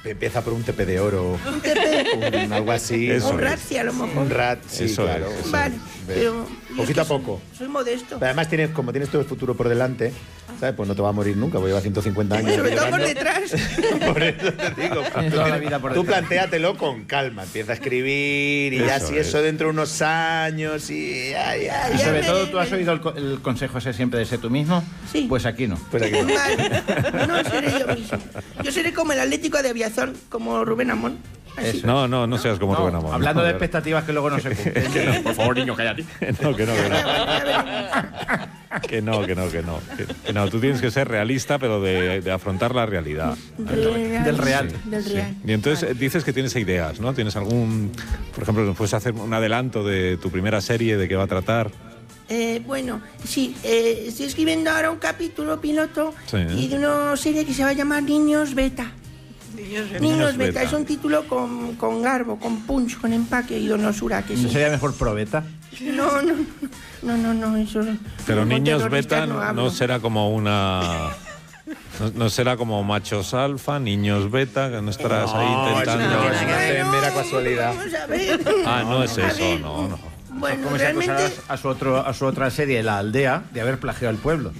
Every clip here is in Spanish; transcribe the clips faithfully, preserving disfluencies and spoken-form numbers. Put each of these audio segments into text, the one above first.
empieza por un tepe de oro. Un tepe. Un, algo así. Eso un rat, sí, a lo mejor. Un rat, sí, eso claro. Es, vale, pero... Poquito a poco. Soy, soy modesto. Pero además, tienes, como tienes todo el futuro por delante, ¿sabes? Pues no te va a morir nunca, porque lleva ciento cincuenta años. Sobre todo por detrás. Por eso te digo. Tú, toda la vida por tú plantéatelo con calma. Empieza a escribir y eso ya si es. Eso dentro de unos años y... Ya, ya, y ya sobre me... todo, ¿tú has oído el, el consejo ese siempre de ser tú mismo? Sí. Pues aquí no. Pues aquí no. Vale. No seré yo mismo. Yo seré como el Atlético de Aviación, como Rubén Amón. Así. No, no, no seas como no, Rubén Amón. Hablando no, de expectativas que luego no se cumplen. que no. Por favor, niño, cállate. No, que no, que no. Que no, que no, que no. Que, que no, tú tienes que ser realista, pero de, de afrontar la realidad. Real, del real. Sí, del real. Sí. Y entonces vale. dices que tienes ideas, ¿no? ¿Tienes algún, por ejemplo, nos puedes hacer un adelanto de tu primera serie, de qué va a tratar? Eh, bueno, sí, eh, estoy escribiendo ahora un capítulo piloto sí, ¿eh? y de una serie que se va a llamar Niños Beta. Niños, Niños, Niños Beta. Beta es un título con, con garbo, con punch, con empaque y donosura. Que ¿No sí. sería mejor Pro Beta? No, no, no, no, no, eso... Pero Niños Beta no, no será como una... No, no será como machos alfa, niños beta, que no estarás no, ahí intentando... No, no, no, no, mera casualidad. Ah, no es eso, no, no. Bueno, ¿Cómo realmente... se acusará a su, otro, a su otra serie, La Aldea, de haber plagiado al pueblo?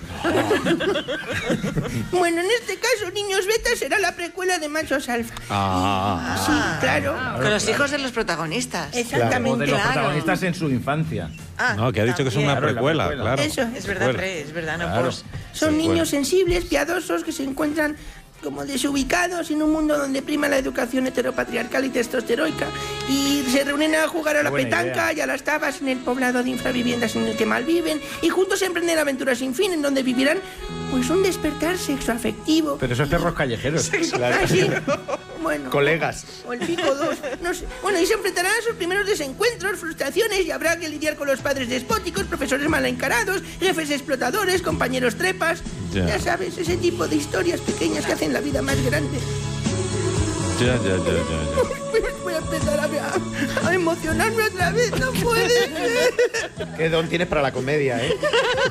Bueno, en este caso, Niños Beta será la precuela de Machos Alfa. Ah. Y, sí, claro. Ah, con los hijos de los protagonistas. Exactamente. O de los claro. protagonistas en su infancia. Ah, no, que ha dicho también. que es una precuela, claro, claro. Eso. Es verdad, Rey, es verdad. No claro. pues, Son sí, niños bueno. sensibles, piadosos, que se encuentran como desubicados en un mundo donde prima la educación heteropatriarcal y testosteroica y se reúnen a jugar a la petanca idea. y a las tabas en el poblado de infraviviendas en el que malviven y juntos emprenden aventuras sin fin en donde vivirán pues un despertar sexoafectivo. Pero esos perros callejeros. Claro. Ah, sí. Bueno, colegas. O el pico dos, no sé. Bueno, y se enfrentarán a sus primeros desencuentros, frustraciones y habrá que lidiar con los padres despóticos, profesores mal encarados, jefes explotadores, compañeros trepas. Ya. ya sabes, ese tipo de historias pequeñas que hacen la vida más grande. Ya, ya, ya, ya, ya. Voy a empezar a, a, a emocionarme otra vez, no puede ser. Qué don tienes para la comedia, ¿eh?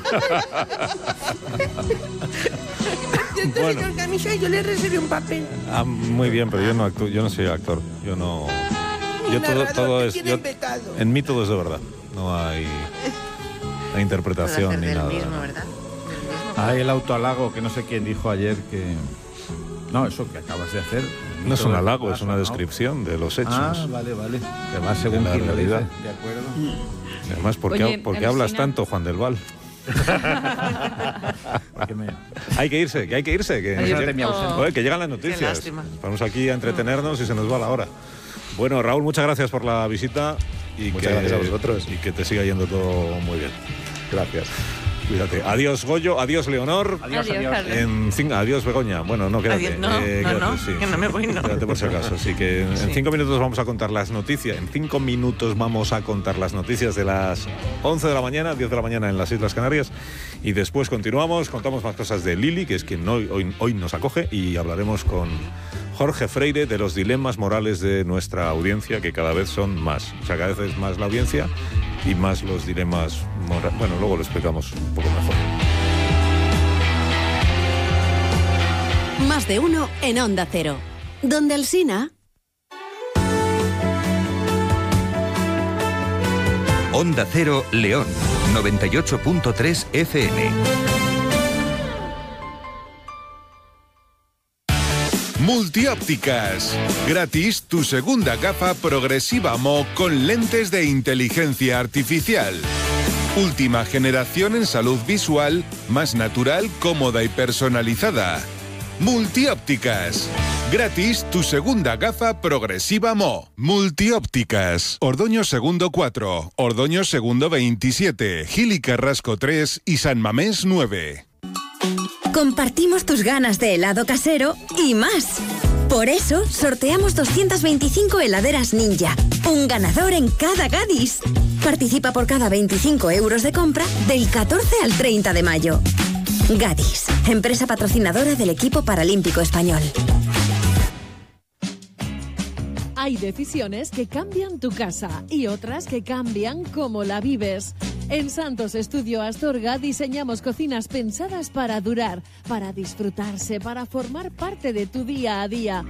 Entonces, bueno. Señor Camisa, yo le reservé un papel. Ah, muy bien, pero yo no actúo, yo no soy actor, yo no. Mi yo todo, todo es. Yo, en mí todo es de verdad, no hay, hay interpretación ni nada. Mismo, ¿verdad? Hay el autohalago que no sé quién dijo ayer que. No, eso que acabas de hacer. No es un halago, pasa, es una descripción, ¿no?, de los hechos. Ah, vale, vale. Que va según la quien realidad. Lo dice. De acuerdo. Además, ¿por qué, ¿por qué hablas tanto, Juan del Val? me... Hay que irse, que hay que irse. Que, que, oh. Oye, que llegan las noticias. Vamos aquí a entretenernos y se nos va la hora. Bueno, Raúl, muchas gracias por la visita. Y muchas que, gracias a vosotros. Y que te siga yendo todo muy bien. Gracias. Cuídate. Adiós, Goyo. Adiós, Leonor. Adiós, adiós. adiós. En fin, adiós, Begoña. Bueno, no, quédate. Adiós, no, eh, no, quédate, no, sí, que no me voy, no. Quédate por si acaso. Así que en, sí. en cinco minutos vamos a contar las noticias. En cinco minutos vamos a contar las noticias de las once de la mañana, diez de la mañana en las Islas Canarias. Y después continuamos, contamos más cosas de Lili, que es quien hoy, hoy, hoy nos acoge, y hablaremos con Jorge Freire de los dilemas morales de nuestra audiencia, que cada vez son más. O sea, cada vez es más la audiencia y más los dilemas morales. Bueno, luego lo explicamos un poco mejor. Más de uno en Onda Cero. Donde Alsina. Onda Cero León, noventa y ocho punto tres F M. Multiópticas. Gratis tu segunda gafa progresiva Mo con lentes de inteligencia artificial. Última generación en salud visual, más natural, cómoda y personalizada. Multiópticas. Gratis tu segunda gafa progresiva Mo. Multiópticas. Ordoño Segundo cuatro, Ordoño Segundo veintisiete, Gil y Carrasco tres y San Mamés nueve. Compartimos tus ganas de helado casero y más. Por eso sorteamos doscientas veinticinco heladeras Ninja. Un ganador en cada Gadis. Participa por cada veinticinco euros de compra del catorce al treinta de mayo. Gadis, empresa patrocinadora del equipo paralímpico español. Hay decisiones que cambian tu casa y otras que cambian cómo la vives. En Santos Estudio Astorga diseñamos cocinas pensadas para durar, para disfrutarse, para formar parte de tu día a día.